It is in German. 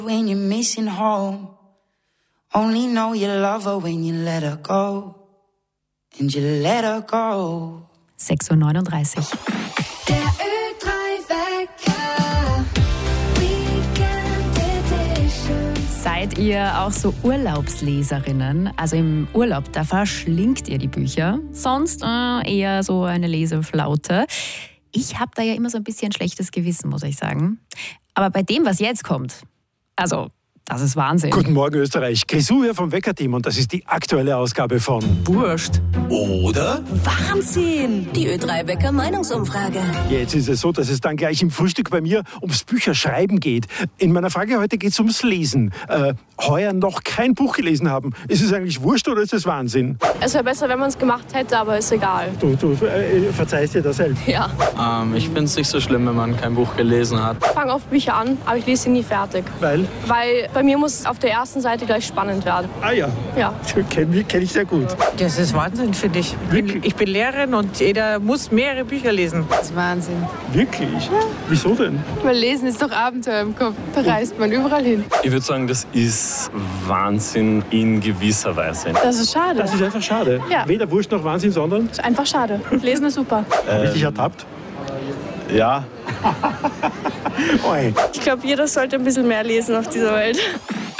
When you're missing home, only know you love her when you let her go. And you let her go. 6:39 Uhr. Der Ö3-Wecker, Weekend Edition. Seid ihr auch so Urlaubsleserinnen? Also im Urlaub, da verschlingt ihr die Bücher. Sonst eher so eine Leseflaute. Ich habe da ja immer so ein bisschen schlechtes Gewissen, muss ich sagen. Aber bei dem, was jetzt kommt, also das ist Wahnsinn. Guten Morgen Österreich, Grisou hier vom Wecker-Team und das ist die aktuelle Ausgabe von Wurscht. Oder? Wahnsinn! Die Ö3-Wecker Meinungsumfrage. Jetzt ist es so, dass es dann gleich im Frühstück bei mir ums Bücherschreiben geht. In meiner Frage heute geht es ums Lesen. Heuer noch kein Buch gelesen haben. Ist es eigentlich wurscht oder ist es Wahnsinn? Es wäre besser, wenn man es gemacht hätte, aber ist egal. Du verzeihst dir das selbst? Ja. Ich finde es nicht so schlimm, wenn man kein Buch gelesen hat. Ich fange oft Bücher an, aber ich lese sie nie fertig. Weil? Weil bei mir muss es auf der ersten Seite gleich spannend werden. Ah ja, Ja. kenn ich sehr gut. Das ist Wahnsinn, finde ich. Ich bin Lehrerin und jeder muss mehrere Bücher lesen. Das ist Wahnsinn. Wirklich? Ja. Wieso denn? Weil Lesen ist doch Abenteuer im Kopf. Da reist man überall hin. Ich würde sagen, das ist Wahnsinn in gewisser Weise. Das ist schade. Das ist einfach schade. Ja. Weder Wurscht noch Wahnsinn, sondern... Das ist einfach schade. Lesen ist super. Richtig ertappt? Ja. Oi. Ich glaube, jeder sollte ein bisschen mehr lesen auf dieser Welt.